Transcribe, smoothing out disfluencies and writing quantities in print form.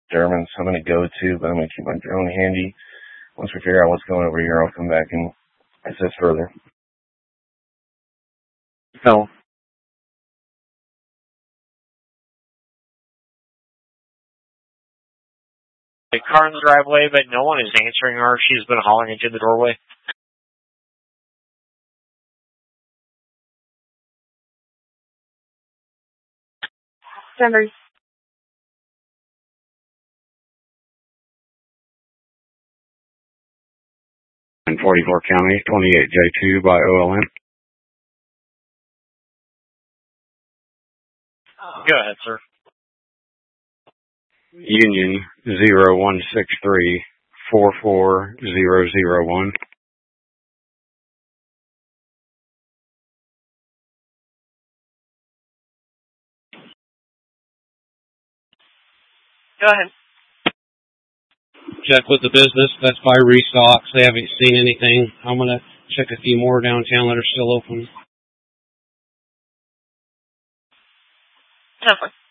Germans I'm going to go to, but I'm going to keep my drone handy. Once we figure out what's going over here, I'll come back and assess further. No. The car in the driveway, but no one is answering her. She's been hollering into the doorway. Denver. 44 County, 28J2 by OLM. Go ahead, sir. Union 0163 44001. Go ahead. Check with the business. That's by restocks. They haven't seen anything. I'm going to check a few more downtown that are still open. Definitely.